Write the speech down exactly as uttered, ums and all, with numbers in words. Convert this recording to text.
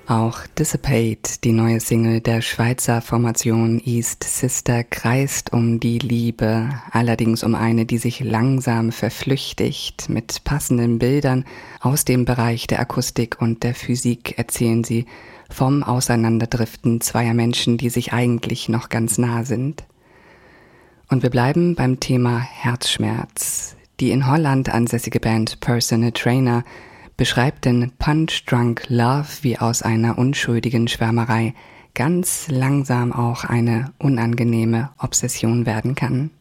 Auch Dissipate, die neue Single der Schweizer Formation East Sister, kreist um die Liebe, allerdings um eine, die sich langsam verflüchtigt. Mit passenden Bildern aus dem Bereich der Akustik und der Physik erzählen sie vom Auseinanderdriften zweier Menschen, die sich eigentlich noch ganz nah sind. Und wir bleiben beim Thema Herzschmerz. Die in Holland ansässige Band Personal Trainer beschreibt den Punch Drunk Love, wie aus einer unschuldigen Schwärmerei ganz langsam auch eine unangenehme Obsession werden kann.